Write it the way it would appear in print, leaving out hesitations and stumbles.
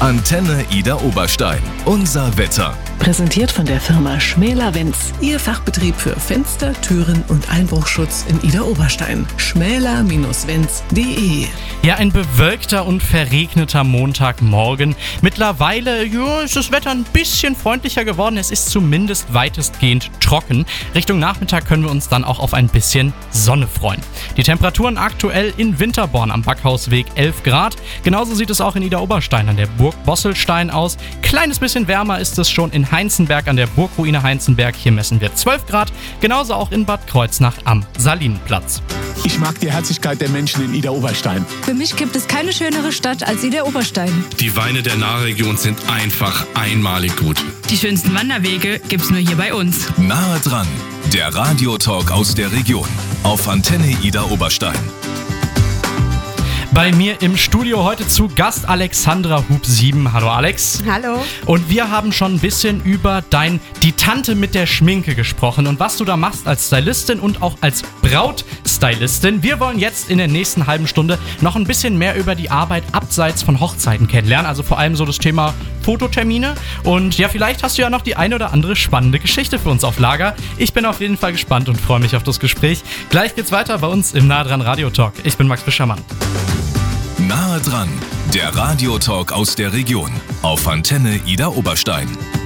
Antenne Ida Oberstein. Unser Wetter. Präsentiert von der Firma Schmäler-Wenz. Ihr Fachbetrieb für Fenster, Türen und Einbruchschutz in Ida Oberstein. schmäler-wenz.de. Ja, ein bewölkter und verregneter Montagmorgen. Mittlerweile ist das Wetter ein bisschen freundlicher geworden. Es ist zumindest weitestgehend trocken. Richtung Nachmittag können wir uns dann auch auf ein bisschen Sonne freuen. Die Temperaturen aktuell in Winterborn am Backhausweg 11 Grad. Genauso sieht es auch in Ida Oberstein an der Burg Bosselstein aus. Kleines bisschen wärmer ist es schon in Heinzenberg an der Burgruine Heinzenberg. Hier messen wir 12 Grad. Genauso auch in Bad Kreuznach am Salinenplatz. Ich mag die Herzlichkeit der Menschen in Ida Oberstein. Für mich gibt es keine schönere Stadt als Ida Oberstein. Die Weine der Nahregion sind einfach einmalig gut. Die schönsten Wanderwege gibt's nur hier bei uns. Nahe dran, der Radiotalk aus der Region auf Antenne Ida Oberstein. Bei mir im Studio heute zu Gast Alexandra Hub-Sieben. Hallo Alex. Hallo. Und wir haben schon ein bisschen über die Tante mit der Schminke gesprochen und was du da machst als Stylistin und auch als Brautstylistin. Wir wollen jetzt in der nächsten halben Stunde noch ein bisschen mehr über die Arbeit abseits von Hochzeiten kennenlernen. Also vor allem so das Thema Fototermine. Und ja, vielleicht hast du ja noch die eine oder andere spannende Geschichte für uns auf Lager. Ich bin auf jeden Fall gespannt und freue mich auf das Gespräch. Gleich geht's weiter bei uns im Nahe dran Radiotalk. Ich bin Max Fischermann. Nahe dran, der Radiotalk aus der Region auf Antenne Ida Oberstein.